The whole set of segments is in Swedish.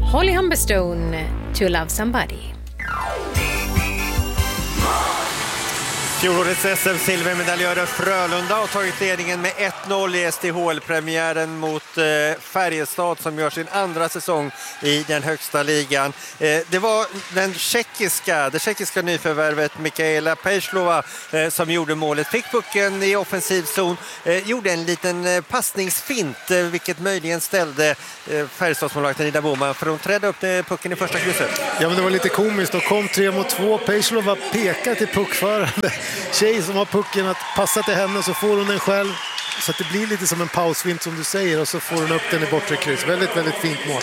Holly Humberstone, To Love Somebody. Fjolårets SM-silvermedaljörer Frölunda har tagit ledningen med 1-0 i SDHL-premiären mot Färjestad som gör sin andra säsong i den högsta ligan. Det var det tjeckiska nyförvärvet Mikaela Pejslova som gjorde målet. Fick pucken i offensiv zon, gjorde en liten passningsfint vilket möjligen ställde Färjestadsmålvakten Ida Boman för hon trädde upp pucken i första krysset. Ja, men det var lite komiskt. Då kom 3-2. Pejslova pekar till puckförande tjej som har pucken att passa till henne, så får hon den själv. Så att det blir lite som en pausfint som du säger, och så får hon upp den i bortre kryss. Väldigt, väldigt fint mål.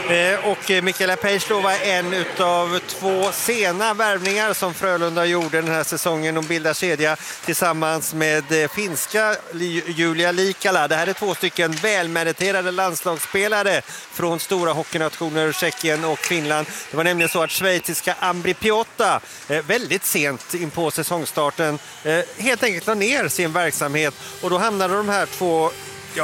Och Mikaela Pejslova är en utav 2 sena värvningar som Frölunda gjorde den här säsongen. De bildar kedja tillsammans med finska Julia Likala. Det här är 2 stycken välmeriterade landslagsspelare från stora hockeynationer Tjeckien och Finland. Det var nämligen så att schweiziska Ambri Piotta väldigt sent in på säsongstarten helt enkelt la ner sin verksamhet, och då hamnade de här 2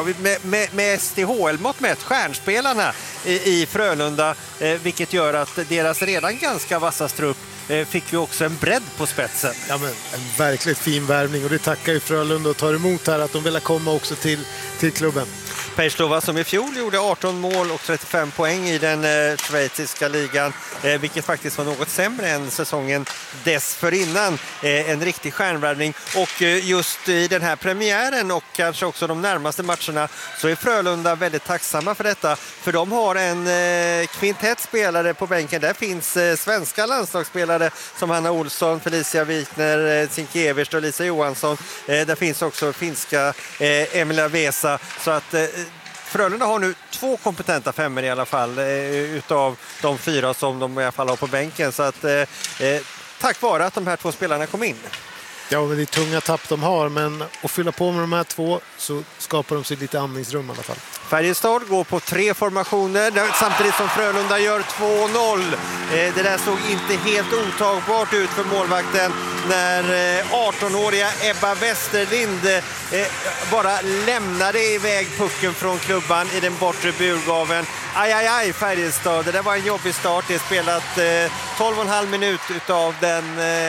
med SDHL-mått mätt stjärnspelarna i Frölunda, vilket gör att deras redan ganska vassa trupp fick ju också en bredd på spetsen. Ja, men en verkligt fin värvning, och det tackar ju Frölunda och tar emot här att de vill komma också till klubben. Pejslova som i fjol gjorde 18 mål och 35 poäng i den schweiziska ligan, vilket faktiskt var något sämre än säsongen dessförinnan. En riktig stjärnvärvning, och just i den här premiären och kanske också de närmaste matcherna så är Frölunda väldigt tacksamma för detta, för de har en kvintett spelare på bänken. Där finns svenska landslagsspelare som Hanna Olsson, Felicia Wikner, Sienkiewicz och Lisa Johansson. Där finns också finska Emilia Vesa, så att Frölunda har nu 2 kompetenta femmor i alla fall utav de 4 som de i alla fall har på bänken, så att tack vare att de här 2 spelarna kom in. Ja, men det är tunga tapp de har, men att fylla på med de här 2 så skapar de sig lite andningsrum i alla fall. Färjestad går på 3 formationer samtidigt som Frölunda gör 2-0. Det där såg inte helt otagbart ut för målvakten när 18-åriga Ebba Westerlind bara lämnade iväg pucken från klubban i den bortre burgaven. Aj, Färjestad. Det där var en jobbig start. Det är spelat 12,5 minut utav den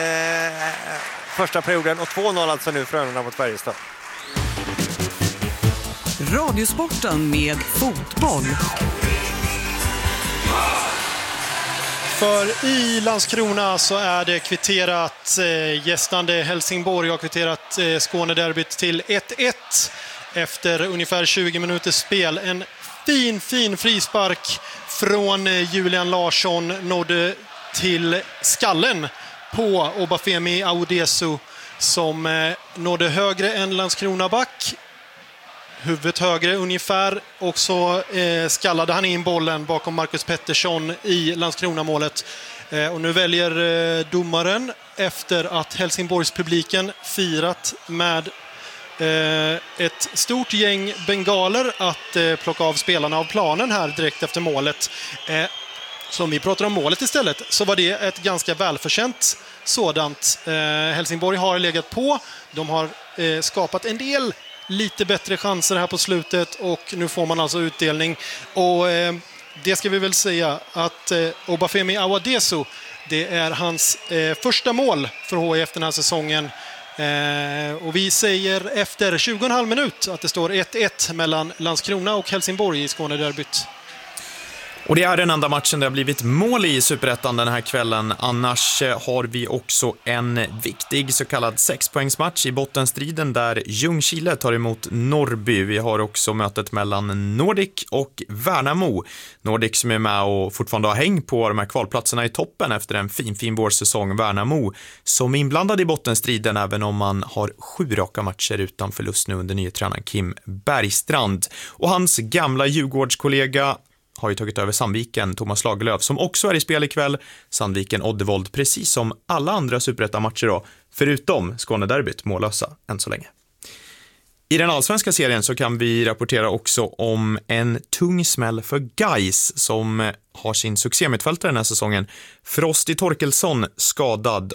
första perioden, och 2-0 alltså nu Frölunda mot Färjestad. Radiosporten med fotboll. För i Landskrona så är det kvitterat. Gästande Helsingborg har kvitterat Skånederbyt till 1-1 efter ungefär 20 minuters spel. En fin frispark från Julian Larsson nådde till skallen på Obafemi Awodesu som nådde högre än Landskrona back. Huvudet högre ungefär, och så skallade han in bollen bakom Marcus Pettersson i Landskrona-målet. Och nu väljer domaren, efter att Helsingborgspubliken firat med ett stort gäng bengaler, att plocka av spelarna av planen här direkt efter målet. Som vi pratar om målet istället, så var det ett ganska välförtjänt sådant. Helsingborg har legat på, de har skapat en del lite bättre chanser här på slutet, och nu får man alltså utdelning. Och det ska vi väl säga att Obafemi Awodesu, det är hans första mål för HIF den här säsongen. Och vi säger efter 20,5 minut att det står 1-1 mellan Landskrona och Helsingborg i Skånederbyt. Och det är den enda matchen det har blivit mål i Superettan den här kvällen. Annars har vi också en viktig så kallad 6-poängsmatch i bottenstriden där Ljungskile tar emot Norrby. Vi har också mötet mellan Nordic och Värnamo. Nordic som är med och fortfarande har häng på de här kvalplatserna i toppen efter en fin vårsäsong. Värnamo som är inblandad i bottenstriden även om man har 7 raka matcher utan förlust nu under nye tränaren Kim Bergstrand. Och hans gamla Djurgårdskollega har ju tagit över Sandviken, Thomas Lagerlöf, som också är i spel ikväll. Sandviken Oddevold, precis som alla andra Superettan-matcher då, förutom Skånederbyt, mållösa än så länge. I den allsvenska serien så kan vi rapportera också om en tung smäll för Gais som har sin succémittfältare den här säsongen. Frosti Torkelsson skadad, och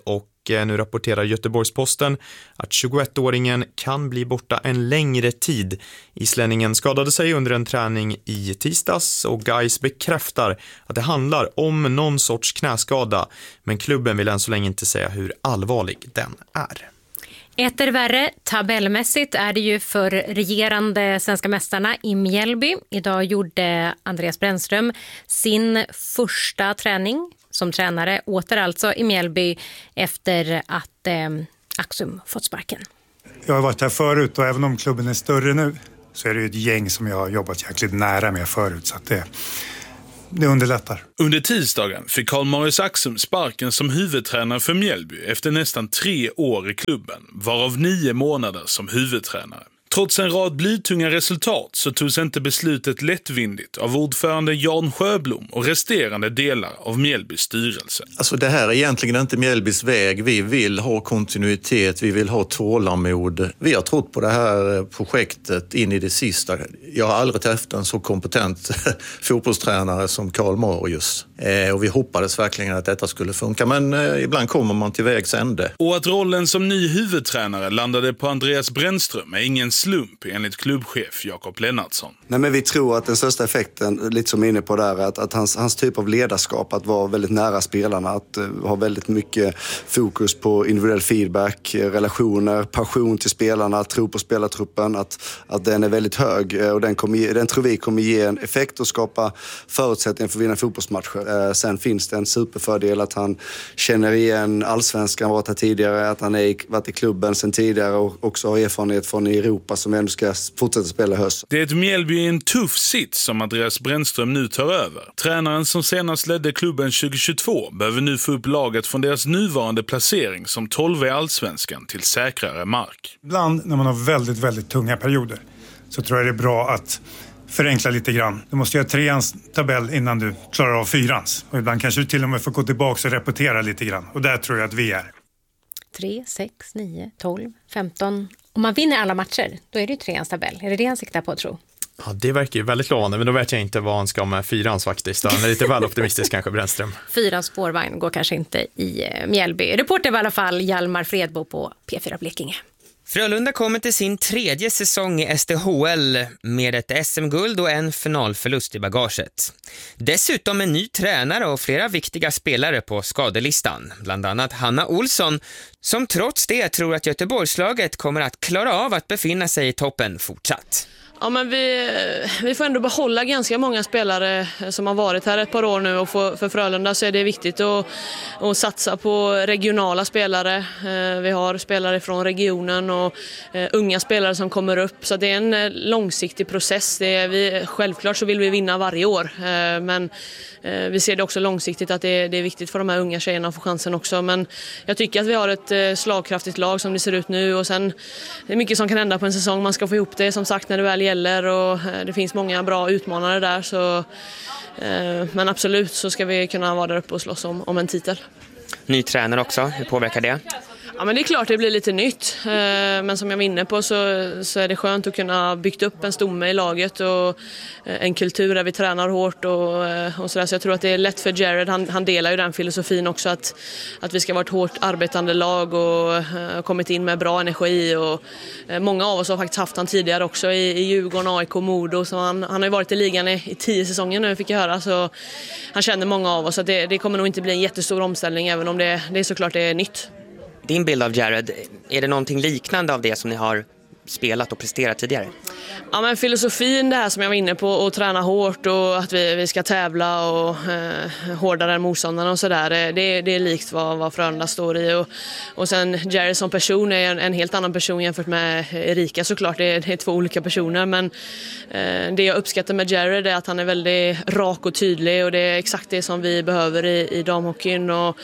nu rapporterar Göteborgs-Posten att 21-åringen kan bli borta en längre tid. Islänningen skadade sig under en träning i tisdags och Gais bekräftar att det handlar om någon sorts knäskada, men klubben vill än så länge inte säga hur allvarlig den är. Etter värre tabellmässigt är det ju för regerande svenska mästarna i Mjällby. Idag gjorde Andreas Brännström sin första träning som tränare åter alltså i Mjällby efter att Axum fått sparken. Jag har varit här förut och även om klubben är större nu så är det ju ett gäng som jag har jobbat jäkligt nära med förut, så att det underlättar. Under tisdagen fick Karl-Marius Axum sparken som huvudtränare för Mjällby efter nästan 3 år i klubben, varav 9 månader som huvudtränare. Trots en rad blytunga resultat så togs inte beslutet lättvindigt av ordförande Jan Sjöblom och resterande delar av Mjällbys styrelse. Alltså det här är egentligen inte Mjällbys väg. Vi vill ha kontinuitet, vi vill ha tålamod. Vi har trott på det här projektet in i det sista. Jag har aldrig träffat en så kompetent fotbollstränare som Karl-Marius. Och vi hoppades verkligen att detta skulle funka, men ibland kommer man till vägs ände. Och att rollen som ny huvudtränare landade på Andreas Brännström är ingen slump enligt klubbchef Jakob Lennartsson. Nej, men vi tror att den största effekten, lite som inne på där, att hans typ av ledarskap, att vara väldigt nära spelarna, att ha väldigt mycket fokus på individuell feedback, relationer, passion till spelarna, tro på spelartruppen, att den är väldigt hög och den tror vi kommer ge en effekt och skapa förutsättningar för att vinna fotbollsmatcher. Sen finns det en superfördel att han känner igen allsvenskan, varit här tidigare, att han varit i klubben sen tidigare och också har erfarenhet från Europa som vi ändå ska fortsätta spela höst. Det är ett Mjällby i en tuff sits som Andreas Brännström nu tar över. Tränaren som senast ledde klubben 2022 behöver nu få upp laget från deras nuvarande placering som 12 i allsvenskan till säkrare mark. Ibland när man har väldigt, väldigt tunga perioder så tror jag det är bra att förenkla lite grann. Du måste göra 3ans tabell innan du klarar av 4ans. Och ibland kanske du till och med får gå tillbaka och repetera lite grann. Och där tror jag att vi är. 3, 6, 9, 12, 15. Om man vinner alla matcher, då är det ju 3ans tabell. Är det det han siktar på, tro? Ja, det verkar ju väldigt lovande, men då vet jag inte vad han ska med 4ans faktiskt. Han är lite väl optimistisk kanske, Brännström. 4ans spårvagn går kanske inte i Mjällby. Reporter var i alla fall Hjalmar Fredbo på P4 Blekinge. Frölunda kommer till sin 3:e säsong i SDHL med ett SM-guld och en finalförlust i bagaget. Dessutom en ny tränare och flera viktiga spelare på skadelistan. Bland annat Hanna Olsson, som trots det tror att Göteborgslaget kommer att klara av att befinna sig i toppen fortsatt. Ja, men vi får ändå behålla ganska många spelare som har varit här ett par år nu, och för Frölunda så är det viktigt att satsa på regionala spelare. Vi har spelare från regionen och unga spelare som kommer upp, så det är en långsiktig process. Självklart så vill vi vinna varje år, men vi ser det också långsiktigt att det är viktigt för de här unga tjejerna att få chansen också. Men jag tycker att vi har ett slagkraftigt lag som det ser ut nu, och sen det är mycket som kan hända på en säsong. Man ska få ihop det som sagt när det väl gäller, och det finns många bra utmanare där, så men absolut så ska vi kunna vara där uppe och slåss om en titel. Ny tränare också, hur påverkar det? Ja, men det är klart det blir lite nytt, men som jag var inne på så är det skönt att kunna byggt upp en stomme i laget och en kultur där vi tränar hårt och sådär. Så jag tror att det är lätt för Jared, han delar ju den filosofin också, att vi ska vara ett hårt arbetande lag och kommit in med bra energi, och många av oss har faktiskt haft han tidigare också i Djurgården, AIK, Modo, så han har ju varit i ligan i 10 säsonger nu, fick jag höra, så han känner många av oss, så det kommer nog inte bli en jättestor omställning, även om det är såklart det är nytt. Din bild av Jared, är det någonting liknande av det som ni har spelat och presterat tidigare? Ja, men filosofin, det här som jag var inne på, att träna hårt och att vi ska tävla och hårdare än motståndarna och sådär, det är likt vad Frölunda står i, och sen Jared som person är en helt annan person jämfört med Erika, såklart det är 2 olika personer, men det jag uppskattar med Jared är att han är väldigt rak och tydlig, och det är exakt det som vi behöver i damhockeyn, och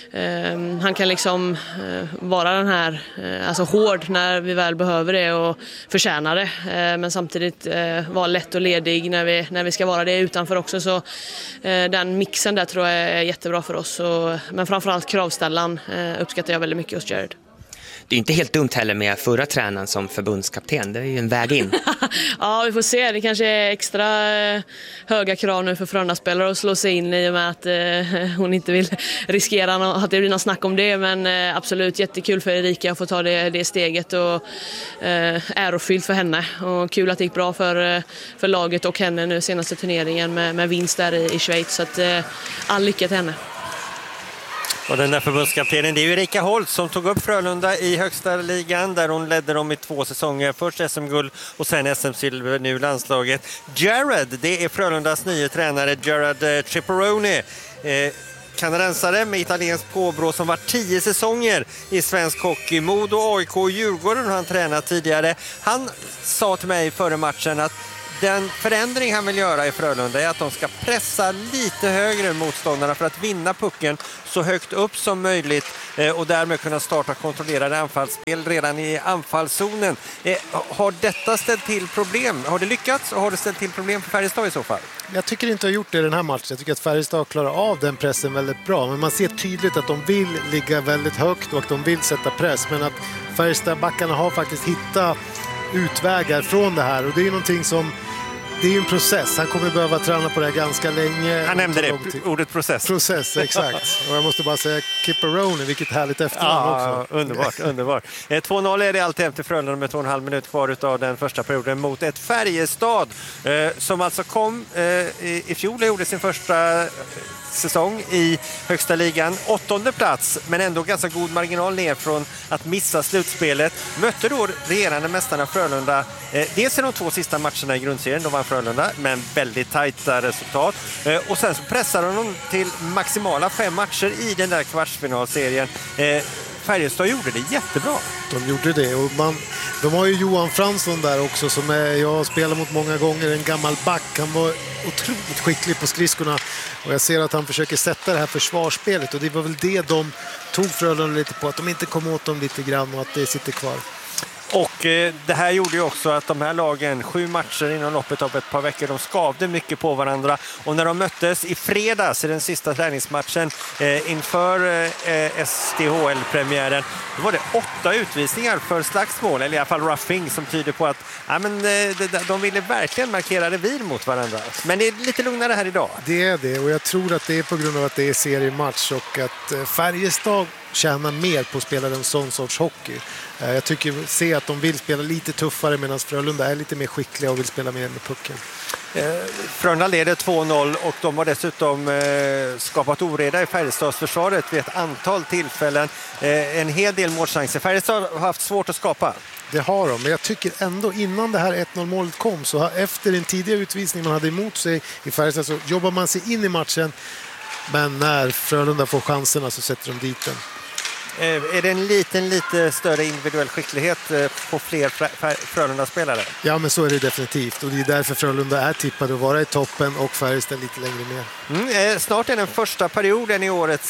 han kan liksom vara den här alltså hård när vi väl behöver det och förtjänar det, men samtidigt vara lätt och ledig när vi ska vara det utanför också, så den mixen där tror jag är jättebra för oss, men framförallt kravställan uppskattar jag väldigt mycket hos Jared. det är inte helt dumt heller med förra tränaren som förbundskapten. Det är ju en väg in. Ja, vi får se. Det kanske är extra höga krav nu för Frölunda-spelare att slå sig in i och med att hon inte vill riskera att det blir något snack om det. Men absolut jättekul för Erika att få ta det steget och ärofyllt för henne. Och kul att det gick bra för laget och henne nu senaste turneringen med vinst där i Schweiz. Så att all lycka till henne. Och den där förbundskaptenen, det är ju Erika Holt som tog upp Frölunda i högsta ligan där hon ledde dem i 2 säsonger. Först SM-guld och sen SM-silver, nu landslaget. Jared, det är Frölundas nya tränare, Jared Ciparone. Kanadensare med italiensk påbrå som var 10 säsonger i svensk hockey. Modo, AIK och Djurgården har han tränat tidigare. Han sa till mig före matchen att den förändring han vill göra i Frölunda är att de ska pressa lite högre motståndarna för att vinna pucken så högt upp som möjligt och därmed kunna starta kontrollerade anfallsspel redan i anfallszonen. Har detta ställt till problem? Har det lyckats och har det ställt till problem för Färjestad i så fall? Jag tycker inte har gjort det i den här matchen. Jag tycker att Färjestad klarar av den pressen väldigt bra. Men man ser tydligt att de vill ligga väldigt högt och att de vill sätta press. Men att Färjestad-backarna har faktiskt hittat utvägar från det här. Och det är någonting som... Det är ju en process. Han kommer behöva träna på det här ganska länge. Han nämnde det, ordet process. Process, exakt. Och jag måste bara säga Ciparone, vilket härligt efternamn också. Underbart. 2-0 är det alltid till Frölunda med 2,5 minuter kvar av den första perioden mot ett Färjestad som alltså kom i fjol och gjorde sin första säsong i högsta ligan. 8:e plats, men ändå ganska god marginal ner från att missa slutspelet. Mötte då regerande mästarna Frölunda. Dels i de 2 sista matcherna i grundserien, de vann Frölunda, men väldigt tajta resultat. Och sen så pressade de till maximala 5 matcher i den där kvartsfinalserien. Färjestad gjorde det jättebra. De gjorde det och de har ju Johan Fransson där också som jag spelar mot många gånger, en gammal back. Han var otroligt skicklig på skridskorna och jag ser att han försöker sätta det här försvarsspelet och det var väl det de tog Frölunda lite på, att de inte kom åt dem lite grann och att det sitter kvar. Och det här gjorde ju också att de här lagen, 7 matcher inom loppet av ett par veckor, de skavde mycket på varandra. Och när de möttes i fredags i den sista träningsmatchen inför SDHL-premiären, då var det 8 utvisningar för slagsmål, eller i alla fall roughing, som tyder på att de ville verkligen markera revir mot varandra. Men det är lite lugnare här idag. Det är det, och jag tror att det är på grund av att det är seriematch och att Färjestad tjänar mer på att spela en sån sorts hockey. Jag tycker se att de vill spela lite tuffare medan Frölunda är lite mer skickliga och vill spela mer med pucken. Frölunda leder 2-0 och de har dessutom skapat oreda i Färjestadsförsvaret vid ett antal tillfällen. En hel del målchanser. Färjestad har haft svårt att skapa. Det har de, men jag tycker ändå innan det här 1-0-målet kom så efter en tidigare utvisning man hade emot sig i Färjestad så jobbar man sig in i matchen. Men när Frölunda får chanserna så sätter de dit den. Är det en lite större individuell skicklighet på fler Frölunda-spelare? Ja, men så är det definitivt. Och det är därför Frölunda är tippade att vara i toppen och Färjestad lite längre ner. Snart är den första perioden i årets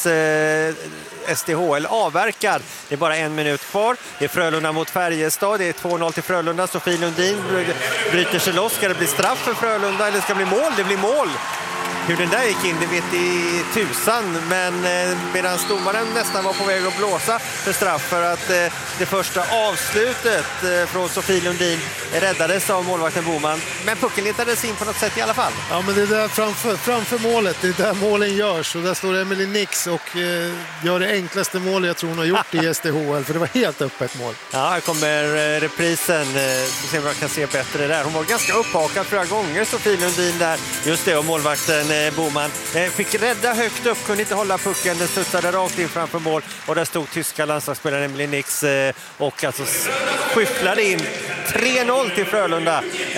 SDHL avverkar. Det är bara 1 minut kvar. Det är Frölunda mot Färjestad. Det är 2-0 till Frölunda. Sofie Lundin bryter sig loss. Ska det bli straff för Frölunda eller ska det bli mål? Det blir mål. Hur den där gick in, det vet i tusan, men medan domaren nästan var på väg att blåsa för straff för att det första avslutet från Sofie Lundin räddades av målvakten Boman, men pucken letades in på något sätt i alla fall. Ja, men det är där framför målet, det är där målen görs och där står Emily Nix och gör det enklaste målet jag tror hon har gjort i SDHL, för det var helt öppet mål. Ja, här kommer reprisen, så ser vi om jag kan se bättre där. Hon var ganska upphakad flera gånger, Sofie Lundin där, just det, och målvakten Boman fick rädda högt upp, kunde inte hålla pucken, den studsade rakt in framför mål och där stod tyska landslagsspelaren Emily Nix och alltså skyfflade in 3-0 till Frölunda.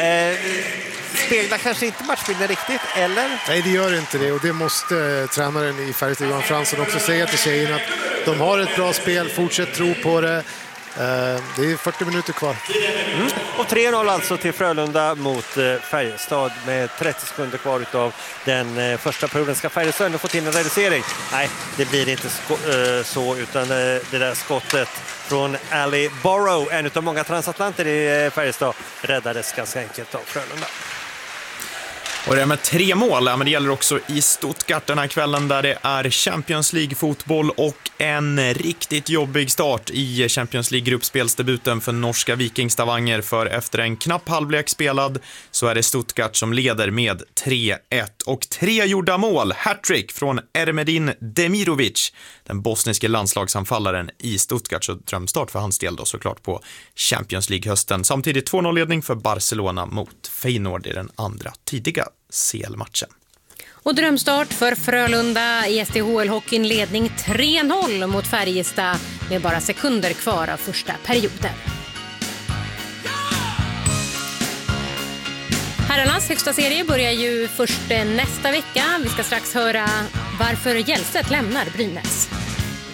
Speglar kanske inte matchbilden riktigt, eller? Nej, det gör inte det och det måste tränaren i Färjestad Johan Fransson också säga till tjejerna att de har ett bra spel, fortsätt tro på det. Det är 40 minuter kvar. Och 3-0 alltså till Frölunda mot Färjestad med 30 sekunder kvar utav den första perioden. Ska Färjestad ändå få till en reducering? Nej, det blir inte så, utan det där skottet från Ali Borrow, en av många transatlanter i Färjestad, räddades ganska enkelt av Frölunda. Och det med 3 mål, men det gäller också i Stuttgart den här kvällen där det är Champions League-fotboll och en riktigt jobbig start i Champions League-gruppspelsdebuten för norska Viking Stavanger. För efter en knapp halvlek spelad så är det Stuttgart som leder med 3-1. Och 3 gjorda mål, hattrick från Ermedin Demirovic, den bosniske landslagsanfallaren i Stuttgart. Så drömstart för hans del då såklart på Champions League-hösten. Samtidigt 2-0-ledning för Barcelona mot Feyenoord i den andra tidiga CL-matchen. Och drömstart för Frölunda i SDHL-hockeyn, ledning 3-0 mot Färjestad med bara sekunder kvar av första perioden. Herrarnas högsta serie börjar ju först nästa vecka. Vi ska strax höra varför Hjälset lämnar Brynäs.